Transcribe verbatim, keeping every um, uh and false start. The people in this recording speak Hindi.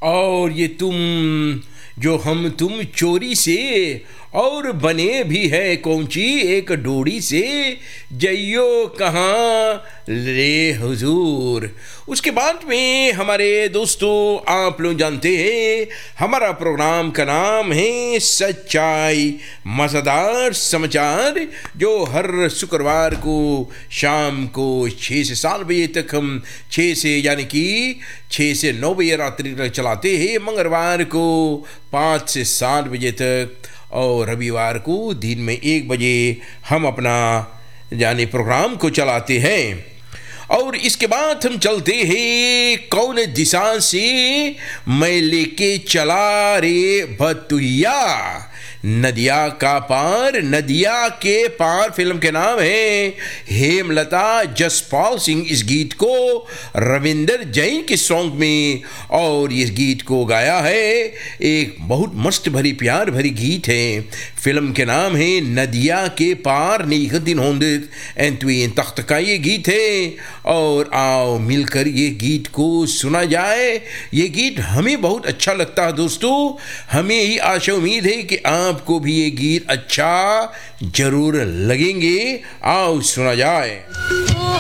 और ये तुम जो हम तुम चोरी से और बने भी है कौंची एक डोरी से जइयो कहाँ ले हुजूर। उसके बाद में हमारे दोस्तों आप लोग जानते हैं हमारा प्रोग्राम का नाम है सच्चाई मज़ेदार समाचार, जो हर शुक्रवार को शाम को छः से सात बजे तक हम छः से यानी कि छः से नौ बजे रात्रि तक चलाते हैं, मंगलवार को पाँच से सात बजे तक और रविवार को दिन में एक बजे हम अपना यानी प्रोग्राम को चलाते हैं। और इसके बाद हम चलते हैं कौन दिशा से मैं लेके चला रे भतुइया, नदिया का पार नदिया के पार फिल्म के नाम है। हेमलता जसपाल सिंह इस गीत को रविंदर जैन के सॉन्ग में और इस गीत को गाया है। एक बहुत मस्त भरी प्यार भरी गीत है। फिल्म के नाम है नदिया के पार नीखदिन होंदित एंतुइन तख्त का ये गीत है। और आओ मिलकर ये गीत को सुना जाए। ये गीत हमें बहुत अच्छा लगता है दोस्तों, हमें ही आशा उम्मीद है कि आपको भी ये गीत अच्छा जरूर लगेंगे। आओ सुना जाए।